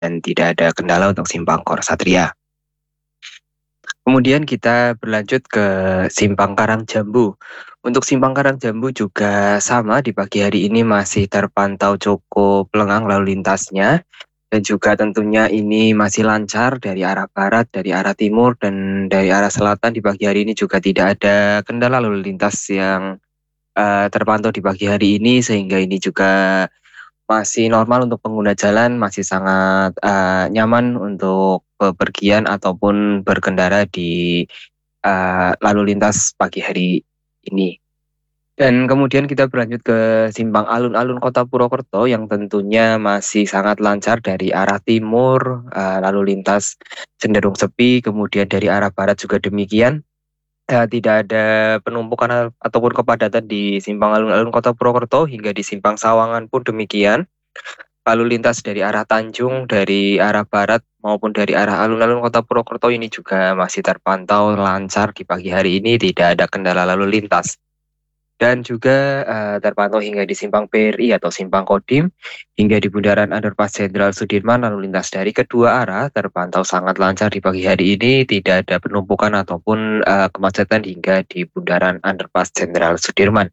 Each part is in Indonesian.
dan tidak ada kendala untuk simpang Korsatria. Kemudian kita berlanjut ke simpang Karangjambu. Untuk simpang Karangjambu juga sama, di pagi hari ini masih terpantau cukup lengang lalu lintasnya. Dan juga tentunya ini masih lancar dari arah barat, dari arah timur, dan dari arah selatan. Di pagi hari ini juga tidak ada kendala lalu lintas yang terpantau di pagi hari ini, sehingga ini juga masih normal untuk pengguna jalan, masih sangat nyaman untuk bepergian ataupun berkendara di lalu lintas pagi hari ini. Dan kemudian kita berlanjut ke simpang alun-alun Kota Purwokerto yang tentunya masih sangat lancar dari arah timur, lalu lintas cenderung sepi, kemudian dari arah barat juga demikian. Tidak ada penumpukan ataupun kepadatan di simpang alun-alun Kota Purwokerto, hingga di simpang Sawangan pun demikian. Lalu lintas dari arah Tanjung, dari arah barat maupun dari arah alun-alun Kota Purwokerto ini juga masih terpantau lancar di pagi hari ini, tidak ada kendala lalu lintas. Dan juga terpantau hingga di simpang BRI atau simpang Kodim, hingga di bundaran Underpass Jenderal Sudirman, lalu lintas dari kedua arah terpantau sangat lancar di pagi hari ini, tidak ada penumpukan ataupun kemacetan hingga di bundaran Underpass Jenderal Sudirman.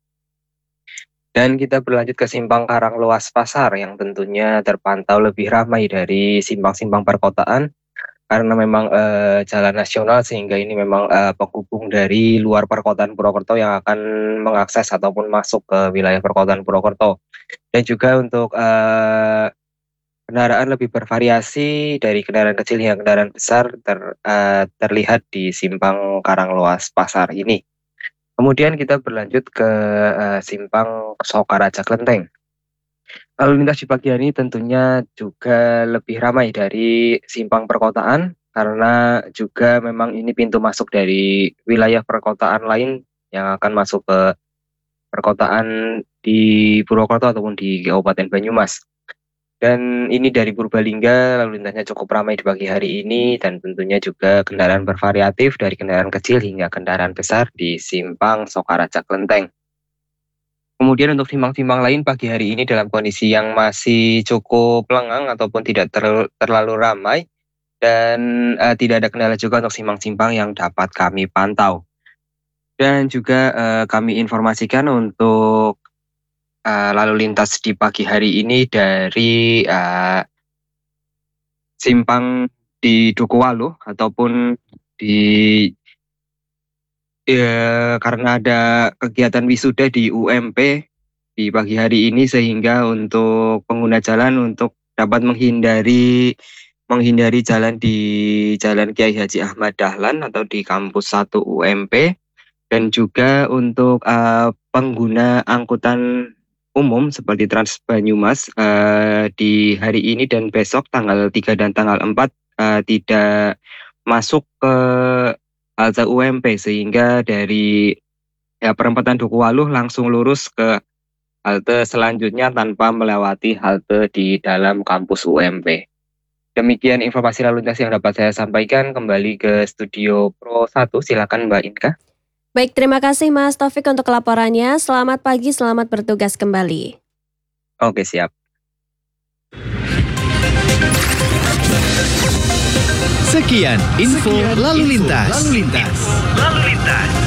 Dan kita berlanjut ke simpang Karanglewas Pasar yang tentunya terpantau lebih ramai dari simpang-simpang perkotaan, karena memang jalan nasional, sehingga ini memang penghubung dari luar perkotaan Purwokerto yang akan mengakses ataupun masuk ke wilayah perkotaan Purwokerto. Dan juga untuk kendaraan lebih bervariasi dari kendaraan kecil hingga kendaraan besar terlihat di simpang Karanglewas Pasar ini. Kemudian kita berlanjut ke simpang Sokaraja Klenteng. Lalu lintas di pagi hari ini tentunya juga lebih ramai dari simpang perkotaan, karena juga memang ini pintu masuk dari wilayah perkotaan lain yang akan masuk ke perkotaan di Purwokerto ataupun di Kabupaten Banyumas. Dan ini dari Purbalingga, lalu lintasnya cukup ramai di pagi hari ini, dan tentunya juga kendaraan bervariatif dari kendaraan kecil hingga kendaraan besar di simpang Sokaraja Klenteng. Kemudian untuk simpang-simpang lain pagi hari ini dalam kondisi yang masih cukup lengang ataupun tidak terlalu ramai, dan tidak ada kendala juga untuk simpang-simpang yang dapat kami pantau. Dan juga kami informasikan untuk lalu lintas di pagi hari ini dari simpang di Dukuwaluh ataupun di karena ada kegiatan wisuda di UMP di pagi hari ini, sehingga untuk pengguna jalan untuk dapat menghindari jalan di Jalan Kiai Haji Ahmad Dahlan atau di kampus 1 UMP, dan juga untuk pengguna angkutan umum seperti Trans Banyumas di hari ini dan besok tanggal 3 dan tanggal 4 tidak masuk ke halte UMP, sehingga dari perempatan Dukuwaluh langsung lurus ke halte selanjutnya tanpa melewati halte di dalam kampus UMP. Demikian informasi lalu lintas yang dapat saya sampaikan. Kembali ke studio Pro 1, silakan Mbak Inka. Baik, terima kasih Mas Taufik untuk laporannya. Selamat pagi, selamat bertugas kembali. Oke, siap. Sekian info lalu lintas.